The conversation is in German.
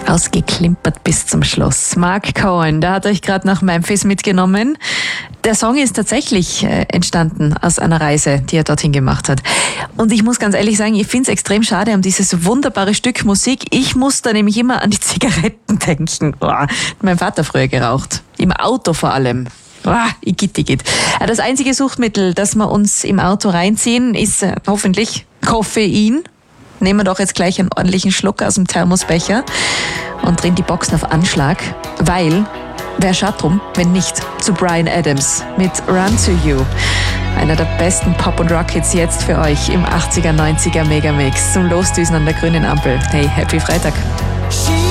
Ausgeklimpert bis zum Schluss. Mark Cohen, der hat euch gerade nach Memphis mitgenommen. Der Song ist tatsächlich entstanden aus einer Reise, die er dorthin gemacht hat. Und ich muss ganz ehrlich sagen, ich finde es extrem schade um dieses wunderbare Stück Musik. Ich muss da nämlich immer an die Zigaretten denken. Hat mein Vater früher geraucht. Im Auto vor allem. Igitt. Das einzige Suchtmittel, das wir uns im Auto reinziehen, ist hoffentlich Koffein. Nehmen wir doch jetzt gleich einen ordentlichen Schluck aus dem Thermosbecher und drehen die Boxen auf Anschlag, weil wer schaut drum, wenn nicht zu Bryan Adams mit Run to You. Einer der besten Pop- und Rock-Hits jetzt für euch im 80er, 90er Megamix zum Losdüsen an der grünen Ampel. Hey, happy Freitag.